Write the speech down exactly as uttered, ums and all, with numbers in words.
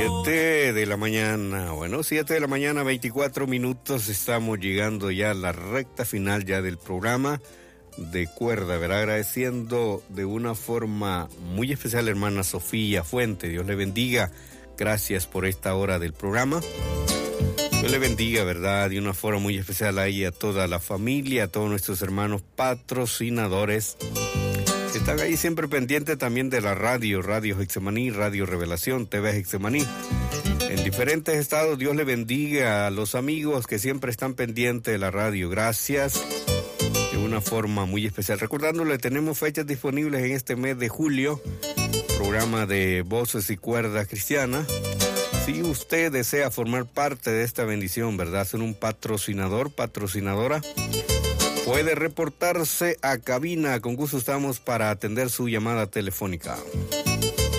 Siete de la mañana, bueno, siete de la mañana, veinticuatro minutos, estamos llegando ya a la recta final ya del programa de Cuerda, ¿verdad? Agradeciendo de una forma muy especial a la hermana Sofía Fuente, Dios le bendiga, gracias por esta hora del programa. Dios le bendiga, ¿verdad? De una forma muy especial a ella, a toda la familia, a todos nuestros hermanos patrocinadores. Están ahí siempre pendientes también de la radio, Radio Getsemaní, Radio Revelación, T V Getsemaní. En diferentes estados, Dios le bendiga a los amigos que siempre están pendientes de la radio. Gracias. De una forma muy especial. Recordándole, tenemos fechas disponibles en este mes de julio. Programa de Voces y Cuerdas Cristianas. Si usted desea formar parte de esta bendición, ¿verdad? Ser un patrocinador, patrocinadora, puede reportarse a cabina. Con gusto estamos para atender su llamada telefónica.